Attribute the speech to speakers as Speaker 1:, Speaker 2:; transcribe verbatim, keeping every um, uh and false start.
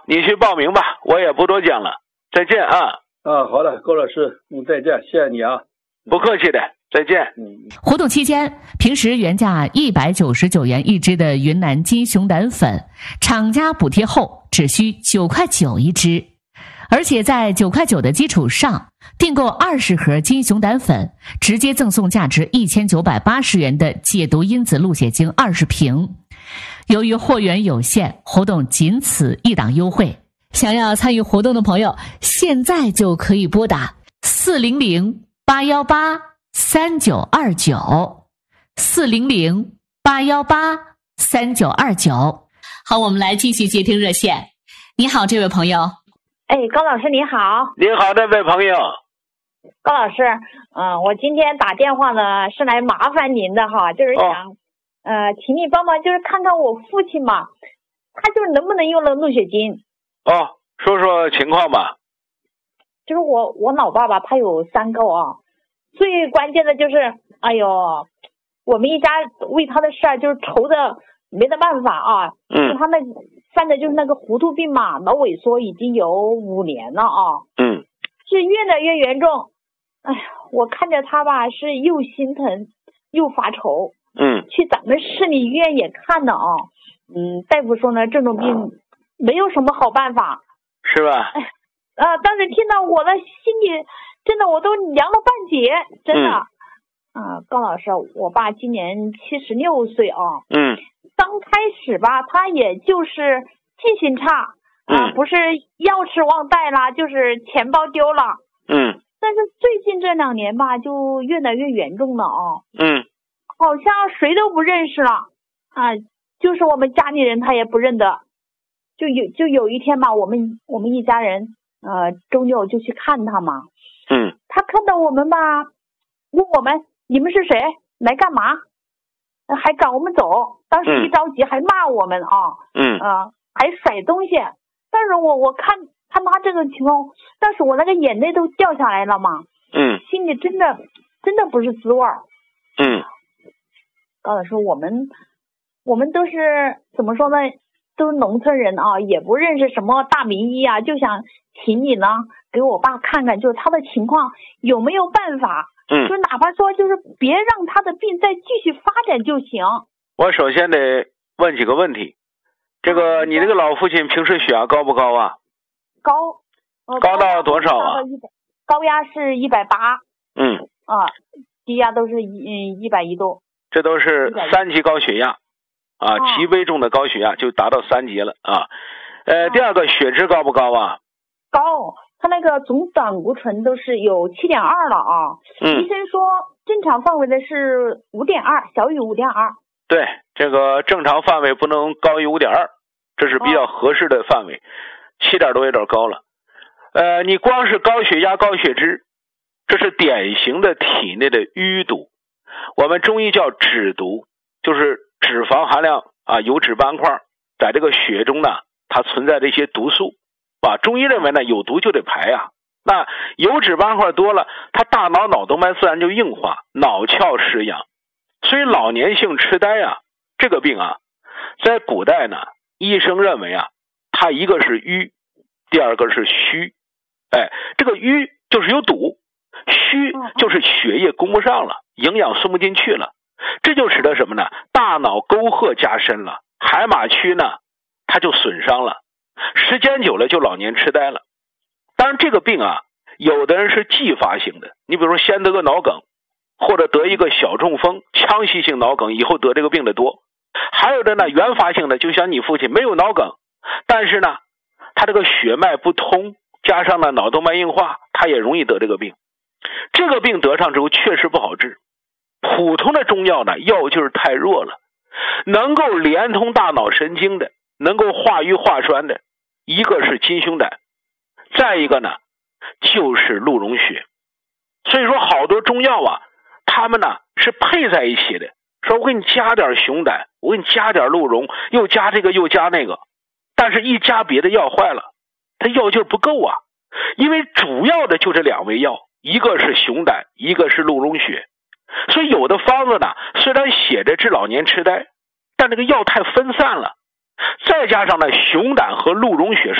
Speaker 1: 你去报名吧，我也不多讲了，再见啊。
Speaker 2: 啊，好的，高老师，嗯，再见，谢谢你啊。
Speaker 1: 不客气的，再见。
Speaker 2: 嗯。
Speaker 3: 活动期间，平时原价一百九十九元一支的云南金熊胆粉，厂家补贴后只需九块九一支，而且在九块九的基础上，订购二十盒金熊胆粉，直接赠送价值一千九百八十元的解毒因子鹿血精二十瓶。由于货源有限，活动仅此一档优惠。想要参与活动的朋友，现在就可以拨打四零零八幺八三九二九四零零八幺八三九二九。好，我们来继续接听热线。你好，这位朋友。
Speaker 4: 哎，高老师你好。
Speaker 1: 你好，这位朋友。
Speaker 4: 高老师，嗯、呃，我今天打电话呢是来麻烦您的哈，就是想，哦、呃，请你帮忙，就是看看我父亲嘛，他就是能不能用了鹿血精。
Speaker 1: 哦，说说情况吧。
Speaker 4: 就是我我老爸爸他有三高啊，最关键的就是，哎呦，我们一家为他的事儿就是愁的没得办法啊。
Speaker 1: 嗯。
Speaker 4: 他那犯的就是那个糊涂病嘛，脑萎缩已经有五年了啊。
Speaker 1: 嗯。
Speaker 4: 是越来越严重，哎呀，我看着他吧，是又心疼又发愁。
Speaker 1: 嗯。
Speaker 4: 去咱们市里医院也看了啊，嗯，大夫说呢，这种病没有什么好办法。
Speaker 1: 是吧？
Speaker 4: 哎。啊！但是听到我的心里真的我都凉了半截，真的。嗯。啊，高老师，我爸今年七十六岁啊。
Speaker 1: 嗯。
Speaker 4: 刚开始吧，他也就是记性差啊，
Speaker 1: 嗯、
Speaker 4: 不是钥匙忘带了，就是钱包丢了。
Speaker 1: 嗯。
Speaker 4: 但是最近这两年吧，就越来越严重了啊。
Speaker 1: 嗯。
Speaker 4: 好像谁都不认识了啊，就是我们家里人他也不认得。就有就有一天吧，我们我们一家人。呃，周六就去看他嘛。
Speaker 1: 嗯。
Speaker 4: 他看到我们吧，问我们你们是谁，来干嘛，还赶我们走。当时一着急还骂我们啊。
Speaker 1: 嗯。
Speaker 4: 啊、呃，还甩东西。但是我我看看他这个情况，但是我那个眼泪都掉下来了嘛。
Speaker 1: 嗯。
Speaker 4: 心里真的真的不是滋味儿。
Speaker 1: 嗯。
Speaker 4: 高老师，我们我们都是怎么说呢？都是农村人啊，也不认识什么大名医啊，就想请你呢给我爸看看，就是他的情况有没有办法。
Speaker 1: 嗯。
Speaker 4: 就哪怕说就是别让他的病再继续发展就行。
Speaker 1: 我首先得问几个问题。这个你这个老父亲平时血压高不高啊？
Speaker 4: 高。呃、
Speaker 1: 高到多少啊？
Speaker 4: 高压是一百八。
Speaker 1: 嗯。
Speaker 4: 啊，低压都是一嗯一百一度。
Speaker 1: 这都是三级高血压。啊，极危重的高血压就达到三级了啊。呃，第二个血脂高不高啊？
Speaker 4: 高，他那个总胆固醇都是有七点二了啊。
Speaker 1: 嗯。
Speaker 4: 医生说正常范围的是五点二，小于五点二。
Speaker 1: 对，这个正常范围不能高于五点二，这是比较合适的范围。七点多有点高了。呃，你光是高血压、高血脂，这是典型的体内的淤堵，我们中医叫脂毒，就是脂肪含量啊，油脂斑块在这个血中呢，它存在的一些毒素啊。中医认为呢，有毒就得排啊。那油脂斑块多了，它大脑脑动脉自然就硬化，脑窍失养。所以老年性痴呆啊，这个病啊，在古代呢，医生认为啊，它一个是瘀，第二个是虚。哎，这个瘀就是有堵，虚就是血液供不上了，营养送不进去了。这就使得什么呢？大脑沟壑加深了，海马区呢，它就损伤了，时间久了就老年痴呆了。当然这个病啊，有的人是继发性的，你比如说先得个脑梗，或者得一个小中风，腔隙性脑梗，以后得这个病的多。还有的呢，原发性的，就像你父亲没有脑梗，但是呢，他这个血脉不通，加上呢脑动脉硬化，他也容易得这个病。这个病得上之后确实不好治。普通的中药呢，药劲儿太弱了，能够连通大脑神经的，能够化瘀化栓的，一个是金熊胆，再一个呢就是鹿茸血。所以说好多中药啊，他们呢是配在一起的，说我给你加点熊胆，我给你加点鹿茸，又加这个又加那个，但是一加别的药坏了，它药劲儿不够啊。因为主要的就这两味药，一个是熊胆，一个是鹿茸血。所以有的方子呢，虽然写着治老年痴呆，但这个药太分散了，再加上呢熊胆和鹿茸血